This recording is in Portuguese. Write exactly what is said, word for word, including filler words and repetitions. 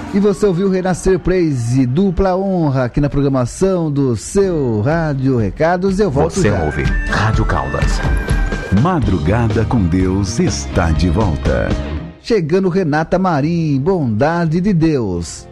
E você ouviu Renascer Praise, dupla honra, aqui na programação do seu Rádio Recados. Eu volto Você já. ouve Rádio Caldas. Madrugada com Deus está de volta. Chegando Renata Marim, Bondade de Deus.